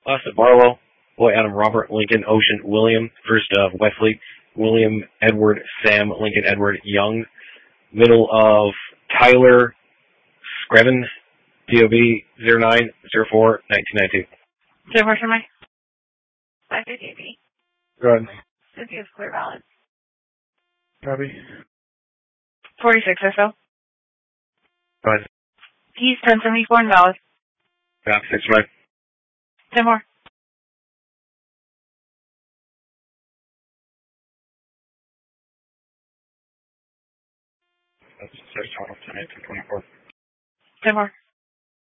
Last of Barlow, Boy Adam Robert Lincoln Ocean William, first of Wesley William Edward Sam Lincoln Edward Young, middle of Tyler Screven, DOB 0904-1992. Did it work for me? 550. Go ahead. This is clear valid. Copy. 46 or so. Go ahead. He's 1074 invalid. Yeah, 65. 10 more. That's 6 total, 10, 24. 10 more.